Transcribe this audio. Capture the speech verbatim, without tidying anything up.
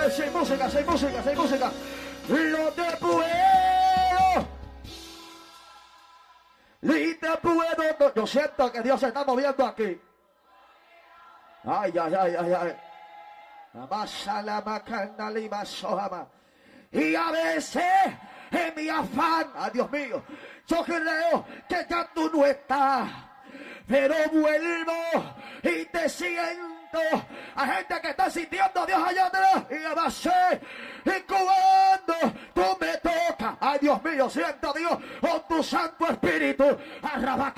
ver si hay música, si hay música, si hay música. Lo te puedo. Y te puedo. Yo siento que Dios se está moviendo aquí. Ay, ay, ay, ay, ay. Y a veces en mi afán, ay Dios mío, yo creo que ya tú no estás, pero vuelvo y te siento. A gente que está sintiendo a Dios allá atrás y a base. Y cuando tú me tocas, ay Dios mío, siento a Dios con tu Santo Espíritu. Arrabaca.